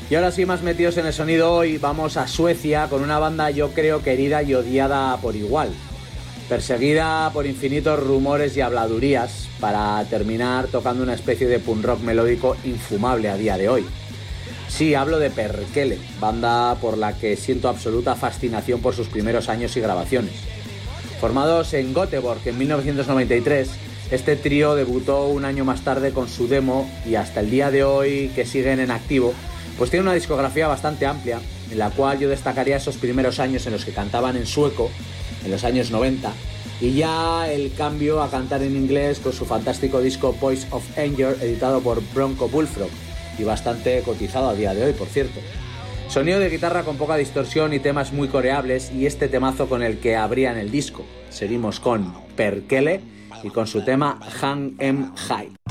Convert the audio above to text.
Y ahora sí, más metidos en el sonido, hoy vamos a Suecia con una banda yo creo querida y odiada por igual. Perseguida por infinitos rumores y habladurías para terminar tocando una especie de punk rock melódico infumable a día de hoy. Sí, hablo de Perkele, banda por la que siento absoluta fascinación por sus primeros años y grabaciones. Formados en Göteborg en 1993, este trío debutó un año más tarde con su demo y hasta el día de hoy que siguen en activo, pues tiene una discografía bastante amplia, en la cual yo destacaría esos primeros años en los que cantaban en sueco, en los años 90, y ya el cambio a cantar en inglés con su fantástico disco Voice of Anger, editado por Bronco Bullfrog, y bastante cotizado a día de hoy, por cierto. Sonido de guitarra con poca distorsión y temas muy coreables, y este temazo con el que abrían el disco. Seguimos con Perkele y con su tema Hang Em High.